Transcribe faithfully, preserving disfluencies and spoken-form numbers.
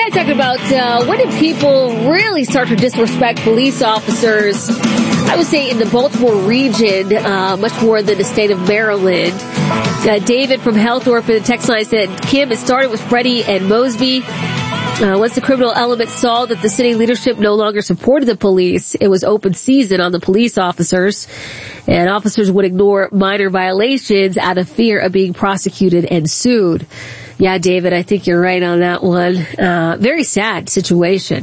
Yeah, talking about uh, when did people really start to disrespect police officers? I would say in the Baltimore region, uh, much more than the state of Maryland. Uh, David from Healthorpe in the text line said, Kim, it started with Freddie and Mosby. Uh, once the criminal element saw that the city leadership no longer supported the police, it was open season on the police officers, and officers would ignore minor violations out of fear of being prosecuted and sued. Yeah, David, I think you're right on that one. Uh, very sad situation.